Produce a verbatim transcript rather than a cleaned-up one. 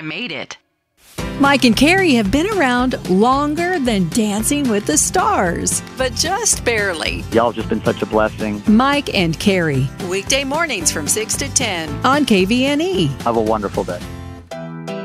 I made it. Mike and Carrie have been around longer than Dancing with the Stars, but just barely. Y'all have just been such a blessing. Mike and Carrie, Weekday mornings from six to ten. on K V N E. Have a wonderful day.